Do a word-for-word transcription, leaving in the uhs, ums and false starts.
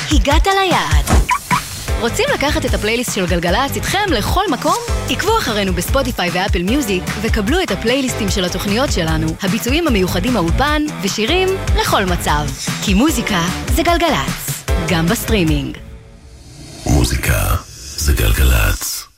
הגעת ליעד. רוצים לקחת את הפלייליסט של גלגלצ איתכם לכל מקום? עקבו אחרינו בספוטיפיי ואפל מיוזיק וקבלו את הפלייליסטים של התוכניות שלנו, הביצועים המיוחדים מהאולפן ושירים לכל מצב. כי מוזיקה זה גלגלצ, גם בסטרימינג. מוזיקה זה גלגלצ.